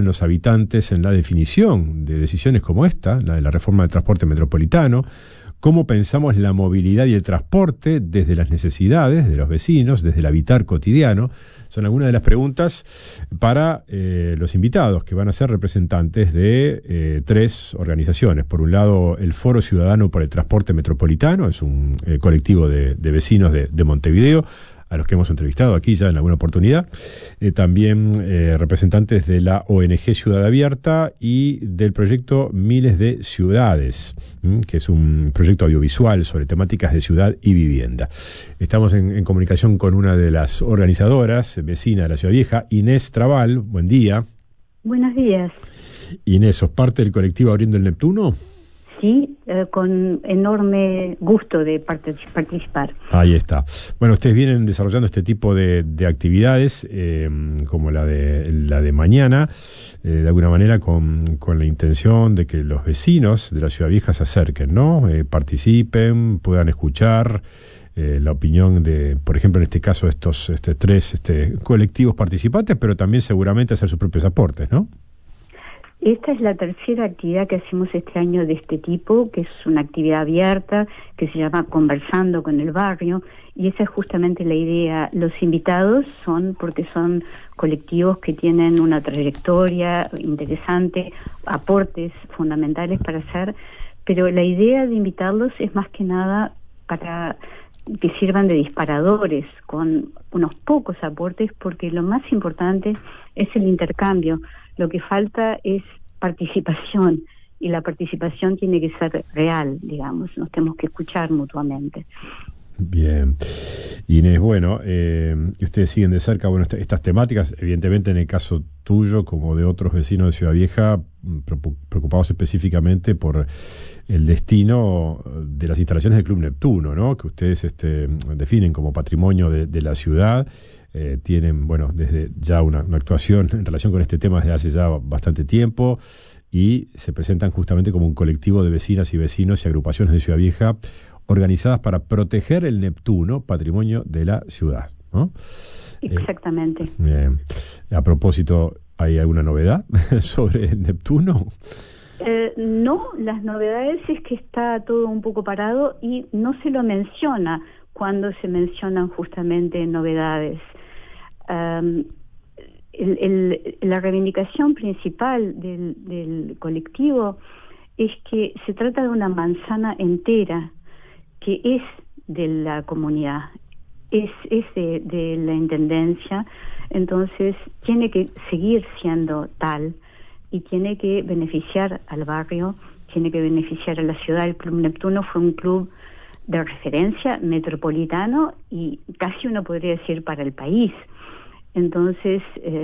los habitantes en la definición de decisiones como esta, la de la reforma del transporte metropolitano, cómo pensamos la movilidad y el transporte desde las necesidades de los vecinos, desde el habitar cotidiano. Son algunas de las preguntas para los invitados, que van a ser representantes de tres organizaciones. Por un lado, el Foro Ciudadano por el Transporte Metropolitano, es un colectivo de vecinos de Montevideo, a los que hemos entrevistado aquí ya en alguna oportunidad. También representantes de la ONG Ciudad Abierta y del proyecto Miles de Ciudades, que es un proyecto audiovisual sobre temáticas de ciudad y vivienda. Estamos en comunicación con una de las organizadoras, vecina de la Ciudad Vieja, Inés Trabal. Buen día. Buenos días. Inés, ¿sos parte del colectivo Abriendo el Neptuno? Sí, con enorme gusto de participar. Ahí está. Bueno, ustedes vienen desarrollando este tipo de actividades, como la de mañana, de alguna manera con la intención de que los vecinos de la Ciudad Vieja se acerquen, ¿no? Participen, puedan escuchar la opinión de, por ejemplo, en este caso, estos tres colectivos participantes, pero también seguramente hacer sus propios aportes, ¿no? Esta es la tercera actividad que hacemos este año de este tipo, que es una actividad abierta, que se llama Conversando con el Barrio, y esa es justamente la idea. Los invitados porque son colectivos que tienen una trayectoria interesante, aportes fundamentales para hacer, pero la idea de invitarlos es más que nada para que sirvan de disparadores, con unos pocos aportes, porque lo más importante es el intercambio. Lo que falta es participación, y la participación tiene que ser real, digamos, nos tenemos que escuchar mutuamente. Bien. Inés, bueno, ustedes siguen de cerca estas temáticas, evidentemente en el caso tuyo, como de otros vecinos de Ciudad Vieja, preocupados específicamente por el destino de las instalaciones del Club Neptuno, ¿no? Que ustedes definen como patrimonio de la ciudad. Tienen, bueno, desde ya una actuación en relación con este tema desde hace ya bastante tiempo, y se presentan justamente como un colectivo de vecinas y vecinos y agrupaciones de Ciudad Vieja organizadas para proteger el Neptuno, patrimonio de la ciudad, ¿no? Exactamente. A propósito, ¿hay alguna novedad sobre el Neptuno? No, las novedades es que está todo un poco parado y no se lo menciona cuando se mencionan justamente novedades. La reivindicación principal del colectivo es que se trata de una manzana entera que es de la comunidad, es de la intendencia, entonces tiene que seguir siendo tal y tiene que beneficiar al barrio, tiene que beneficiar a la ciudad. El Club Neptuno fue un club de referencia metropolitano y casi uno podría decir para el país. Entonces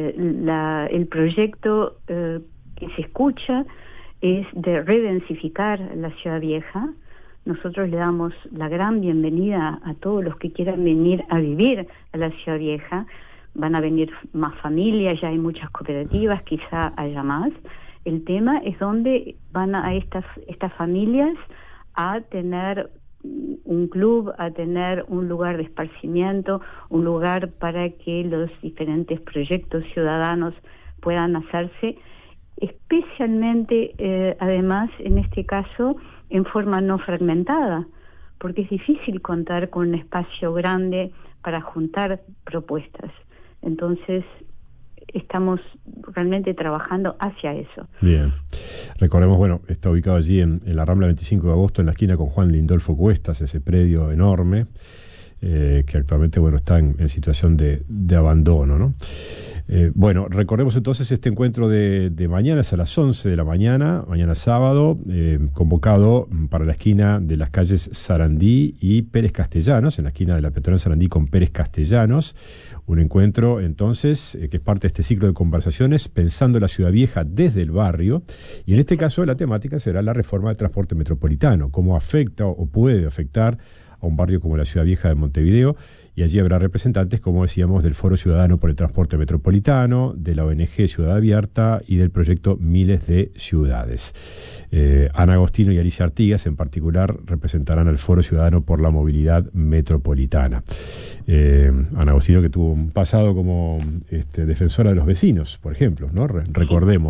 el proyecto que se escucha es de redensificar la Ciudad Vieja. Nosotros le damos la gran bienvenida a todos los que quieran venir a vivir a la Ciudad Vieja. Van a venir más familias, ya hay muchas cooperativas, quizá haya más. El tema es dónde van a estas familias a tener un club, a tener un lugar de esparcimiento, un lugar para que los diferentes proyectos ciudadanos puedan hacerse, especialmente, además, en este caso, en forma no fragmentada, porque es difícil contar con un espacio grande para juntar propuestas. Entonces, estamos realmente trabajando hacia eso. Bien. Recordemos, bueno, está ubicado allí en la Rambla 25 de agosto, en la esquina con Juan Lindolfo Cuestas, ese predio enorme, que actualmente, bueno, está en situación de abandono, ¿no? Bueno, recordemos entonces este encuentro de mañana, es a las 11 de la mañana sábado, convocado para la esquina de las calles Sarandí y Pérez Castellanos, en la esquina de la Peatonal Sarandí con Pérez Castellanos. Un encuentro, entonces, que es parte de este ciclo de conversaciones pensando la Ciudad Vieja desde el barrio, y en este caso la temática será la reforma del transporte metropolitano, cómo afecta o puede afectar a un barrio como la Ciudad Vieja de Montevideo, y allí habrá representantes, como decíamos, del Foro Ciudadano por el Transporte Metropolitano, de la ONG Ciudad Abierta y del proyecto Miles de Ciudades. Ana Agostino y Alicia Artigas, en particular, representarán al Foro Ciudadano por la Movilidad Metropolitana. Ana Agostino, que tuvo un pasado como defensora de los vecinos, por ejemplo, ¿no? Recordemos.